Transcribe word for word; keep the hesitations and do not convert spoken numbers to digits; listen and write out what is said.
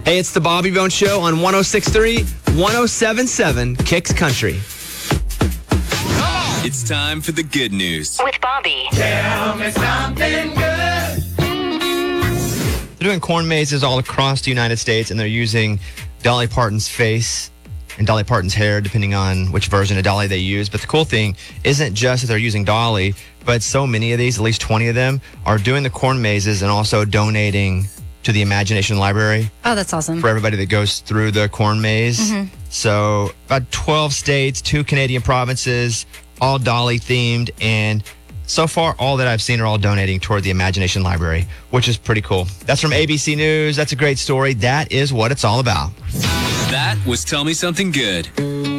Hey, it's the Bobby Bones Show on one oh six point three, one oh seven point seven Kicks Country. It's time for the good news. With Bobby. Tell me something good. They're doing corn mazes all across the United States, and they're using Dolly Parton's face and Dolly Parton's hair, depending on which version of Dolly they use. But the cool thing isn't just that they're using Dolly, but so many of these, at least twenty of them, are doing the corn mazes and also donating to the Imagination Library. Oh, that's awesome. For everybody that goes through the corn maze. Mm-hmm. So about twelve states, two Canadian provinces, all Dolly themed. And so far, all that I've seen are all donating toward the Imagination Library, which is pretty cool. That's from A B C News. That's a great story. That is what it's all about. That was Tell Me Something Good.